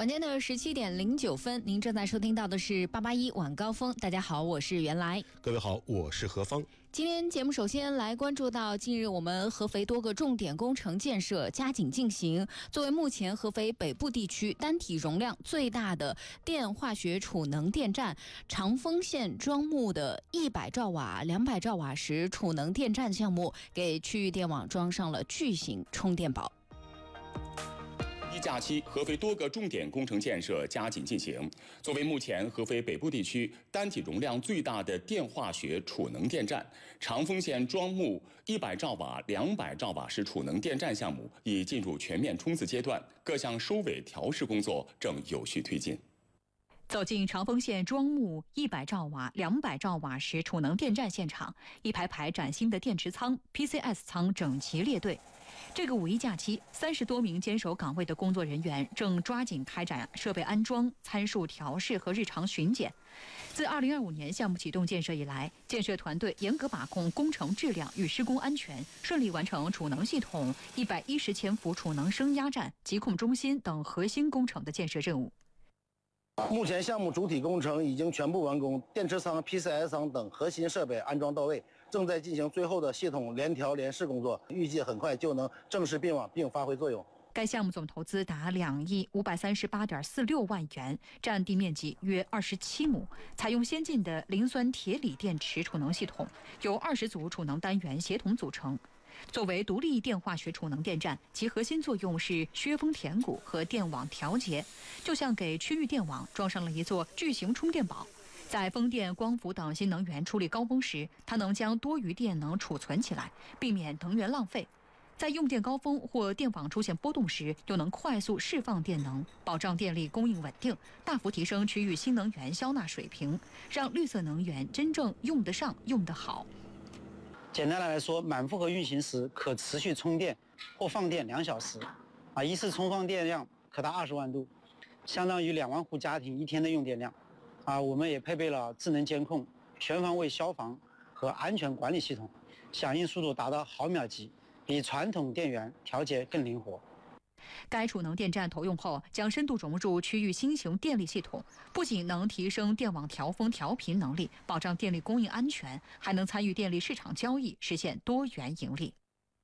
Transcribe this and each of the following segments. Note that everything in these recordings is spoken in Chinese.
晚间的17:09，您正在收听到的是881晚高峰。大家好，我是袁来。 各位好，我是何芳。 今天节目首先来关注到，近日我们合肥多个重点工程建设加紧进行。作为目前合肥北部地区单体容量最大的电化学储能电站长丰县庄木的100兆瓦、200兆瓦时储能电站项目，给区域电网装上了巨型充电宝。 假期，合肥多个重点工程建设加紧进行。作为目前合肥北部地区单体容量最大的电化学储能电站，长丰县庄木100兆瓦、200兆瓦时储能电站项目已进入全面冲刺阶段，各项收尾调试工作正有序推进。 走进长丰县庄木100兆瓦、200兆瓦时储能电站现场，一排排崭新的电池仓、PCS 仓整齐列队。这个五一假期，30多名坚守岗位的工作人员正抓紧开展设备安装、参数调试和日常巡检。自2025年项目启动建设以来，建设团队严格把控工程质量与施工安全，顺利完成储能系统、110千伏储能升压站、疾控中心等核心工程的建设任务。 目前项目主体工程已经全部完工，电池仓、PCS 仓等核心设备安装到位，正在进行最后的系统联调联试工作，预计很快就能正式并网并发挥作用。 该项目总投资达2亿538.46万元，占地面积约27亩，采用先进的磷酸铁锂电池储能系统，由20组储能单元协同组成。作为独立电化学储能电站，其核心作用是削峰填谷和电网调节，就像给区域电网装上了一座巨型充电宝。在风电、光伏等新能源出力高峰时，它能将多余电能储存起来，避免能源浪费；在用电高峰或电网出现波动时，又能快速释放电能，保障电力供应稳定，大幅提升区域新能源消纳水平，让绿色能源真正用得上、用得好。 简单的来说，满负荷运行时可持续充电或放电2小时，一次充放电量可达20万度，相当于2万户家庭1天的用电量。我们也配备了智能监控、全方位消防和安全管理系统，响应速度达到毫秒级，比传统电源调节更灵活。 该储能电站投用后，将深度融入区域新型电力系统，不仅能提升电网调峰调频能力，保障电力供应安全，还能参与电力市场交易，实现多元盈利。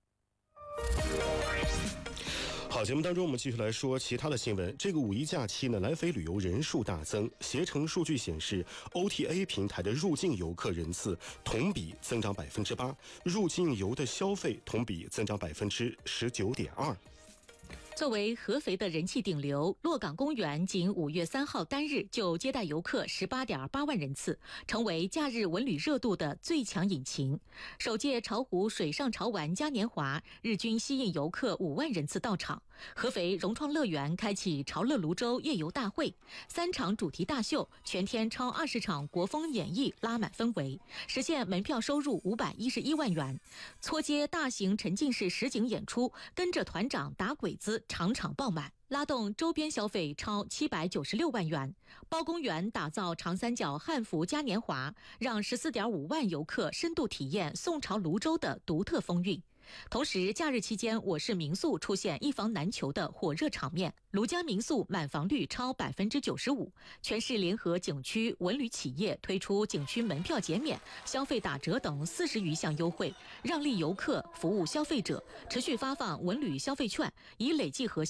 好，节目当中我们继续来说其他的新闻。这个五一假期呢，来肥旅游人数大增，携程数据显示 ，OTA 平台的入境游客人次同比增长8%，入境游的消费同比增长19.2%。 作为合肥的人气顶流，洛港公园仅5月3号单日就接待游客18.8万人次，成为假日文旅热度的最强引擎。首届巢湖水上潮玩嘉年华日均吸引游客5万人次到场。合肥融创乐园开启潮乐泸州夜游大会，3场主题大秀，全天超20场国风演绎拉满氛围，实现门票收入511万元。搓街大型沉浸式实景演出，跟着团长打鬼子，场场爆满，拉动周边消费超796万元。包公园打造长三角汉服嘉年华，让14.5万游客深度体验宋朝泸州的独特风韵。同时，假日期间，我市民宿出现一房难求的火热场面，庐江民宿满房率超95%，全市联合景区文旅企业推出景区门票减免、消费打折等40余项优惠，让利游客，服务消费者，持续发放文旅消费券，以累计核